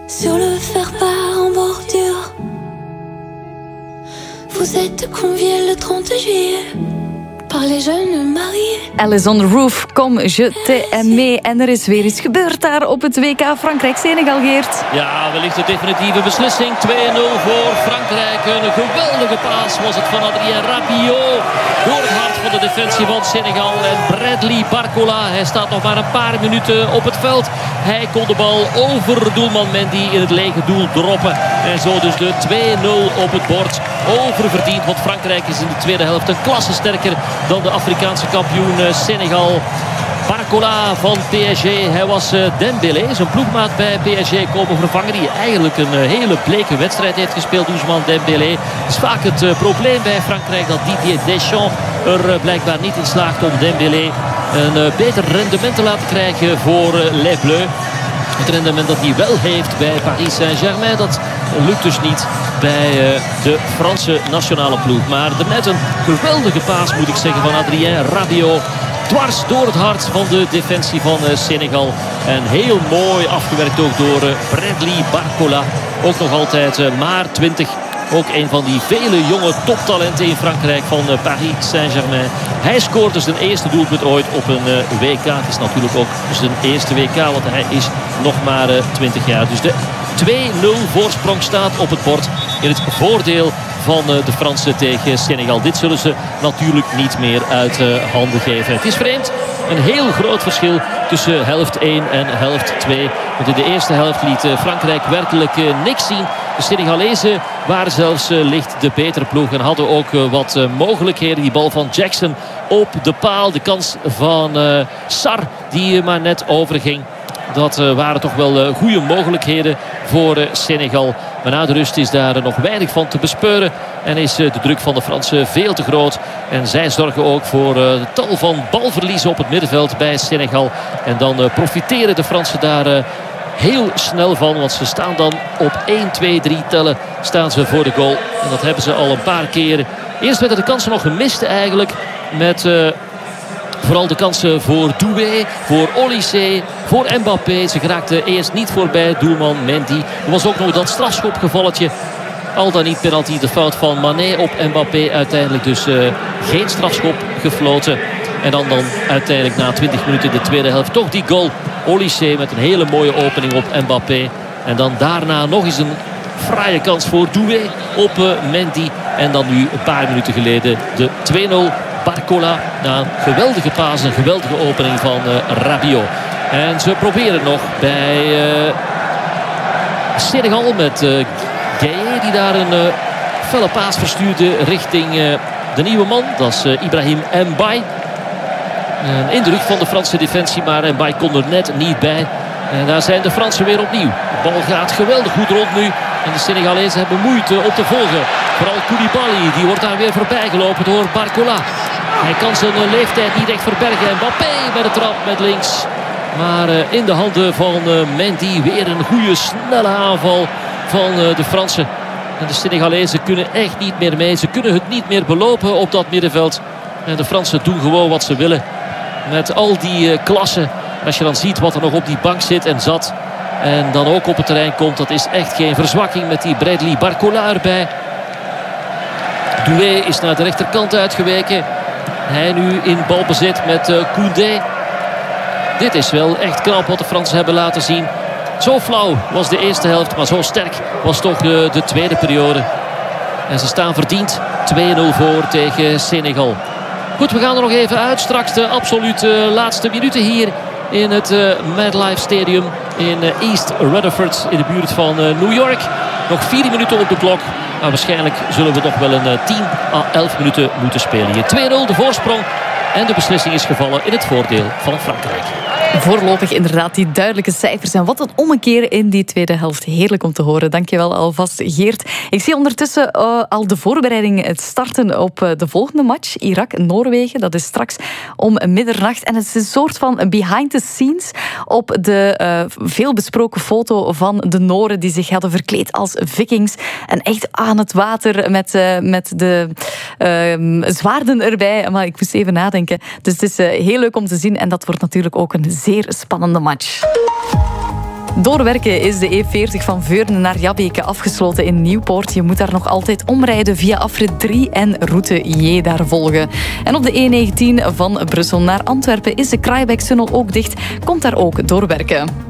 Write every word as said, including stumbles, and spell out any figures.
Sur le faire-part en bordure, vous êtes conviés le trente juillet par les jeunes mariés. Alice on the Roof, kom, je t'aime. En er is weer iets gebeurd daar op het W K Frankrijk-Senegal, Geert. Ja, wellicht de definitieve beslissing. twee nul voor Frankrijk. Een geweldige paas was het van Adrien Rabiot. Door het hart van de defensie van Senegal. En Bradley Barcola, hij staat nog maar een paar minuten op het veld. Hij kon de bal over doelman Mendy in het lege doel droppen. En zo dus de twee nul op het bord. Oververdiend, want Frankrijk is in de tweede helft een klasse sterker dan de Afrikaanse kampioen Senegal. Barcola van P S G, hij was Dembélé, zijn ploegmaat bij P S G, komen vervangen. Die eigenlijk een hele bleke wedstrijd heeft gespeeld, Ousmane Dembélé. Het is vaak het probleem bij Frankrijk dat Didier Deschamps er blijkbaar niet in slaagt om Dembélé een beter rendement te laten krijgen voor Les Bleus. Het rendement dat hij wel heeft bij Paris Saint-Germain, dat lukt dus niet bij de Franse nationale ploeg. Maar net een geweldige paas, moet ik zeggen, van Adrien Rabiot. Dwars door het hart van de defensie van Senegal. En heel mooi afgewerkt ook door Bradley Barcola. Ook nog altijd maar twintig. Ook een van die vele jonge toptalenten in Frankrijk van Paris Saint-Germain. Hij scoort dus zijn eerste doelpunt ooit op een W K. Het is natuurlijk ook zijn eerste W K, want hij is nog maar twintig jaar. Dus de twee nul voorsprong staat op het bord in het voordeel van de Fransen tegen Senegal. Dit zullen ze natuurlijk niet meer uit handen geven. Het is vreemd. Een heel groot verschil tussen helft één en helft twee. Want in de eerste helft liet Frankrijk werkelijk niks zien. De Senegalezen waren zelfs licht de betere ploeg en hadden ook wat mogelijkheden. Die bal van Jackson op de paal. De kans van uh, Sarr die maar net overging. Dat uh, waren toch wel uh, goede mogelijkheden voor uh, Senegal. Maar na de rust is daar uh, nog weinig van te bespeuren. En is uh, de druk van de Fransen veel te groot. En zij zorgen ook voor uh, tal van balverliezen op het middenveld bij Senegal. En dan uh, profiteren de Fransen daar uh, heel snel van. Want ze staan dan op één, twee, drie tellen staan ze voor de goal. En dat hebben ze al een paar keren. Eerst werden de kansen nog gemist eigenlijk. Met... Uh, Vooral de kansen voor Doué, voor Olysée, voor Mbappé. Ze geraakten eerst niet voorbij doelman Mendy. Er was ook nog dat strafschopgevalletje. Al dan niet penalty, de fout van Mané op Mbappé. Uiteindelijk dus uh, geen strafschop gefloten. En dan, dan uiteindelijk na twintig minuten in de tweede helft toch die goal. Olysée met een hele mooie opening op Mbappé. En dan daarna nog eens een fraaie kans voor Doué op uh, Mendy. En dan nu een paar minuten geleden de twee nul. Barcola na een geweldige paas, een geweldige opening van uh, Rabiot. En ze proberen nog bij uh, Senegal met uh, Gueye, die daar een uh, felle paas verstuurde richting uh, de nieuwe man. Dat is uh, Ibrahim Mbaye. Uh, in de rug van de Franse defensie, maar Mbaye kon er net niet bij. En daar zijn de Fransen weer opnieuw. De bal gaat geweldig goed rond nu. En de Senegalezen hebben moeite op te volgen. Vooral Koulibaly, die wordt daar weer voorbij gelopen door Barcola. Hij kan zijn leeftijd niet echt verbergen. Mbappé bij de trap met links. Maar uh, in de handen van uh, Mendy. Weer een goede snelle aanval van uh, de Fransen. En de Senegalezen kunnen echt niet meer mee. Ze kunnen het niet meer belopen op dat middenveld. En de Fransen doen gewoon wat ze willen. Met al die uh, klassen. Als je dan ziet wat er nog op die bank zit en zat. En dan ook op het terrein komt. Dat is echt geen verzwakking met die Bradley Barcola erbij. Doué is naar de rechterkant uitgeweken. Hij nu in balbezit met uh, Koundé. Dit is wel echt knap wat de Fransen hebben laten zien. Zo flauw was de eerste helft, maar zo sterk was toch uh, de tweede periode. En ze staan verdiend twee nul voor tegen Senegal. Goed, we gaan er nog even uit. Straks de absolute laatste minuten hier in het uh, MetLife Stadium in uh, East Rutherford in de buurt van uh, New York. Nog vier minuten op de klok. Maar waarschijnlijk zullen we nog wel een uh, tien à elf minuten moeten spelen hier. twee nul de voorsprong. En de beslissing is gevallen in het voordeel van Frankrijk. Voorlopig inderdaad die duidelijke cijfers. En wat een ommekeer in die tweede helft. Heerlijk om te horen. Dankjewel alvast, Geert. Ik zie ondertussen uh, al de voorbereidingen het starten op uh, de volgende match. Irak-Noorwegen. Dat is straks om middernacht. En het is een soort van behind the scenes op de uh, veelbesproken foto van de Noren die zich hadden verkleed als vikings. En echt aan het water met, uh, met de uh, zwaarden erbij. Maar ik moest even nadenken. Dus het is uh, heel leuk om te zien. En dat wordt natuurlijk ook een zeer spannende match. Doorwerken is de E veertig van Veurne naar Jabbeke afgesloten in Nieuwpoort. Je moet daar nog altijd omrijden via afrit drie en route J daar volgen. En op de E negentien van Brussel naar Antwerpen is de Kraaibeektunnel ook dicht. Komt daar ook doorwerken.